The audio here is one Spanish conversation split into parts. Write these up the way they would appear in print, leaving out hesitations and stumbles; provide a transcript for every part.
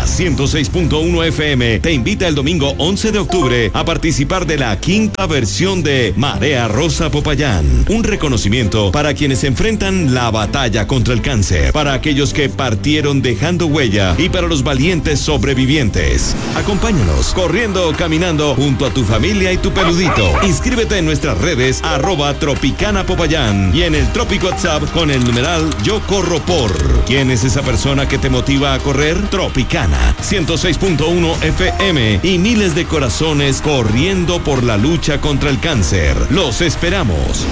106.1 FM te invita el domingo 11 de octubre a participar de la 5ª versión de Marea Rosa Popayán. Un reconocimiento para quienes enfrentan la batalla contra el cáncer, para aquellos que partieron dejando huella y para los valientes sobrevivientes. Acompáñanos corriendo o caminando junto a tu familia y tu peludito. Inscríbete en nuestras redes @Tropicana Popayán y en el Trópico WhatsApp con el numeral Yo Corro Por. ¿Quién es esa persona que te motiva a correr? Tropicana 106.1 FM y miles de corazones corriendo por la lucha contra el cáncer. Los esperamos.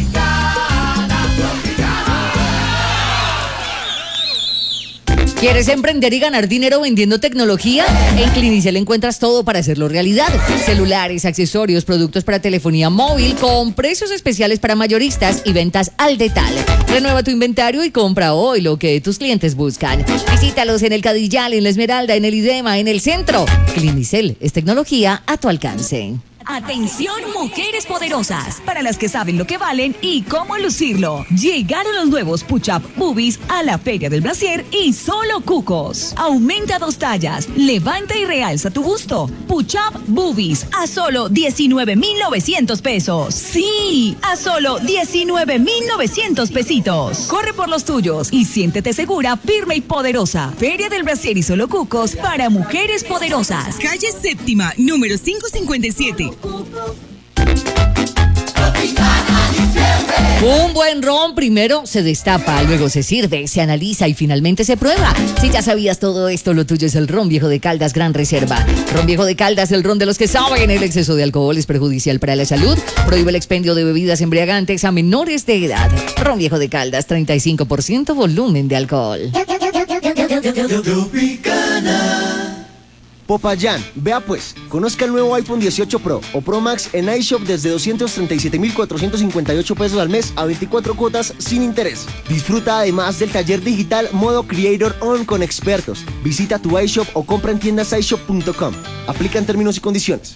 ¿Quieres emprender y ganar dinero vendiendo tecnología? En Clinicel encuentras todo para hacerlo realidad. Celulares, accesorios, productos para telefonía móvil con precios especiales para mayoristas y ventas al detalle. Renueva tu inventario y compra hoy lo que tus clientes buscan. Visítalos en el Cadillal, en la Esmeralda, en el Idema, en el centro. Clinicel es tecnología a tu alcance. Atención, mujeres poderosas, para las que saben lo que valen y cómo lucirlo. Llegaron los nuevos Push-Up Boobies a la Feria del Brasier y solo cucos. Aumenta 2 tallas, levanta y realza tu busto. Push-Up Boobies a solo 19,900 pesos. Sí, a solo 19,900 pesitos. Corre por los tuyos y siéntete segura, firme y poderosa. Feria del Brasier y solo cucos para mujeres poderosas. Calle Séptima, número 557. Un buen ron primero se destapa, luego se sirve, se analiza y finalmente se prueba. Si ya sabías todo esto, lo tuyo es el Ron Viejo de Caldas Gran Reserva. Ron Viejo de Caldas, el ron de los que saben. El exceso de alcohol es perjudicial para la salud. Prohíbe el expendio de bebidas embriagantes a menores de edad. Ron Viejo de Caldas, 35% volumen de alcohol. Popayán, vea pues, conozca el nuevo iPhone 18 Pro o Pro Max en iShop desde 237,458 pesos al mes a 24 cuotas sin interés. Disfruta además del taller digital Modo Creator On con expertos. Visita tu iShop o compra en tiendas iShop.com. Aplican términos y condiciones.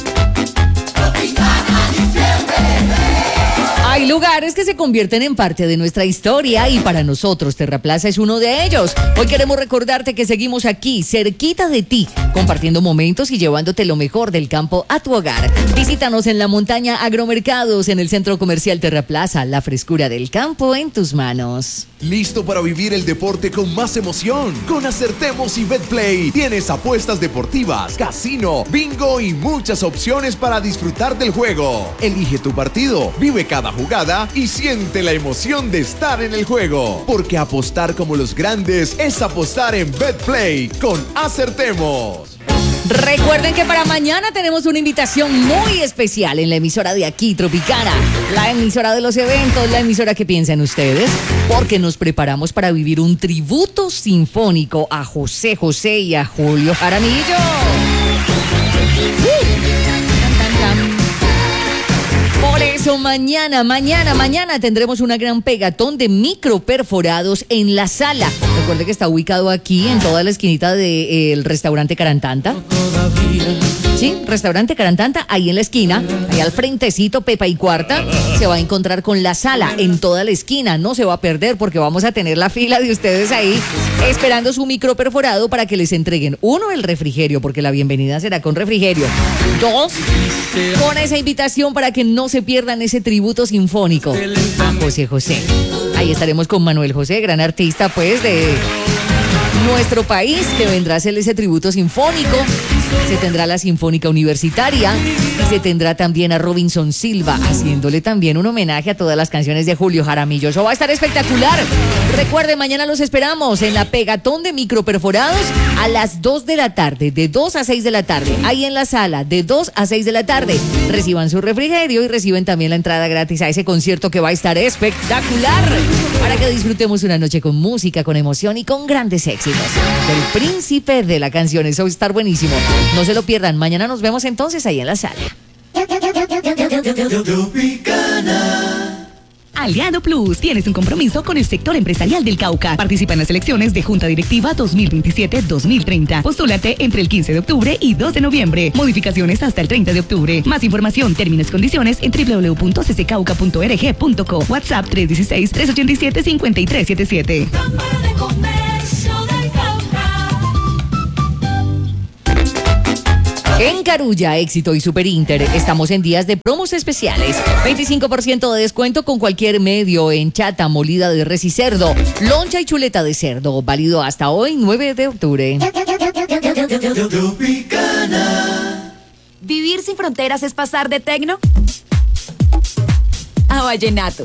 Hay lugares que se convierten en parte de nuestra historia y para nosotros Terraplaza es uno de ellos. Hoy queremos recordarte que seguimos aquí, cerquita de ti, compartiendo momentos y llevándote lo mejor del campo a tu hogar. Visítanos en la montaña Agromercados, en el centro comercial Terraplaza, la frescura del campo en tus manos. ¿Listo para vivir el deporte con más emoción? Con Acertemos y Betplay tienes apuestas deportivas, casino, bingo y muchas opciones para disfrutar del juego. Elige tu partido, vive cada jugada y siente la emoción de estar en el juego. Porque apostar como los grandes es apostar en Betplay con Acertemos. Recuerden que para mañana tenemos una invitación muy especial en la emisora de aquí, Tropicana, la emisora de los eventos, la emisora que piensa en ustedes, porque nos preparamos para vivir un tributo sinfónico a José José y a Julio Jaramillo. Por eso mañana tendremos una gran pegatón de microperforados en la sala. Recuerde que está ubicado aquí en toda la esquinita del restaurante Carantanta. Sí, restaurante Carantanta, ahí en la esquina, ahí al frentecito, Pepa y Cuarta, se va a encontrar con la sala en toda la esquina. No se va a perder porque vamos a tener la fila de ustedes ahí esperando su microperforado para que les entreguen, 1, el refrigerio, porque la bienvenida será con refrigerio. 2, con esa invitación para que no se pierdan ese tributo sinfónico a José José. Ahí estaremos con Manuel José, gran artista pues de nuestro país, que vendrá a hacer ese tributo sinfónico. Se tendrá la Sinfónica Universitaria y se tendrá también a Robinson Silva haciéndole también un homenaje a todas las canciones de Julio Jaramillo. Eso va a estar espectacular. Recuerden, mañana los esperamos en la pegatón de microperforados a las 2 de la tarde, de 2 a 6 de la tarde, ahí en la sala, de 2 a 6 de la tarde. Reciban su refrigerio y reciben también la entrada gratis a ese concierto que va a estar espectacular para que disfrutemos una noche con música, con emoción y con grandes éxitos. El príncipe de la canción, eso va a estar buenísimo. No se lo pierdan, mañana nos vemos entonces ahí en la sala. Aliado Plus, tienes un compromiso con el sector empresarial del Cauca. Participa en las elecciones de Junta Directiva 2027-2030. Postúlate entre el 15 de octubre y 2 de noviembre. Modificaciones hasta el 30 de octubre. Más información, términos y condiciones en www.ccauca.org.co. WhatsApp 316-387-5377. En Carulla, Éxito y Super Inter estamos en días de promos especiales. 25% de descuento con cualquier medio en chata, molida de res y cerdo, loncha y chuleta de cerdo. Válido hasta hoy, 9 de octubre. ¿Vivir sin fronteras es pasar de tecno a vallenato?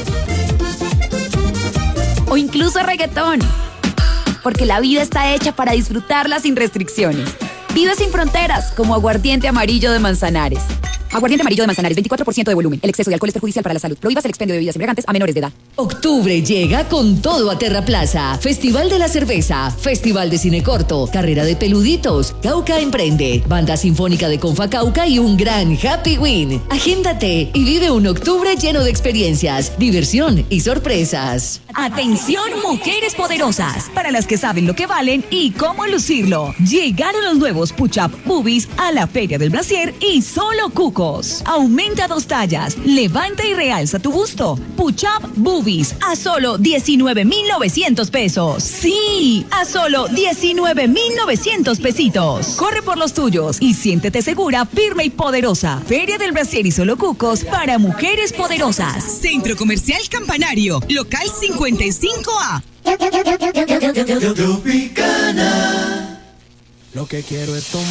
O incluso reggaetón. Porque la vida está hecha para disfrutarla sin restricciones. Vive sin fronteras, como Aguardiente Amarillo de Manzanares. Aguardiente Amarillo de Manzanares, 24% de volumen. El exceso de alcohol es perjudicial para la salud. Prohíbas el expendio de bebidas embriagantes a menores de edad. Octubre llega con todo a Terra Plaza. Festival de la Cerveza, Festival de Cine Corto, Carrera de Peluditos, Cauca Emprende, Banda Sinfónica de Confa Cauca y un gran Happy Win. Agéndate y vive un octubre lleno de experiencias, diversión y sorpresas. Atención, mujeres poderosas, para las que saben lo que valen y cómo lucirlo. Llegaron los nuevos Push-Up Boobies a la Feria del Brasier y solo Cucos. Aumenta 2 tallas, levanta y realza tu busto. Push-Up Boobies a solo 19,900 pesos. Sí, a solo 19,900 pesitos. Corre por los tuyos y siéntete segura, firme y poderosa. Feria del Brasier y solo Cucos para mujeres poderosas. Centro Comercial Campanario, local 55A. Lo que quiero es tomar.